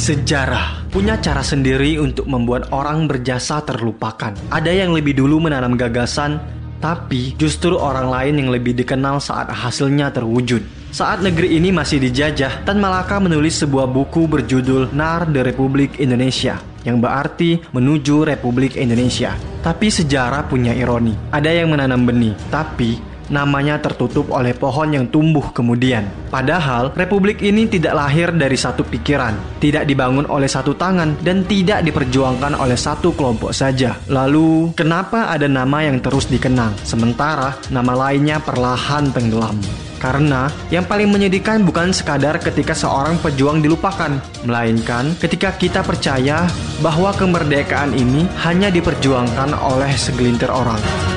Sejarah punya cara sendiri untuk membuat orang berjasa terlupakan. Ada yang lebih dulu menanam gagasan, tapi justru orang lain yang lebih dikenal saat hasilnya terwujud. Saat negeri ini masih dijajah, Tan Malaka menulis sebuah buku berjudul Nar de Republik Indonesia, yang berarti menuju Republik Indonesia. Tapi sejarah punya ironi. Ada yang menanam benih, tapi namanya tertutup oleh pohon yang tumbuh kemudian. Padahal Republik ini tidak lahir dari satu pikiran, tidak dibangun oleh satu tangan, dan tidak diperjuangkan oleh satu kelompok saja. Lalu, kenapa ada nama yang terus dikenang, sementara nama lainnya perlahan tenggelam? Karena yang paling menyedihkan bukan sekadar ketika seorang pejuang dilupakan, melainkan ketika kita percaya bahwa kemerdekaan ini hanya diperjuangkan oleh segelintir orang.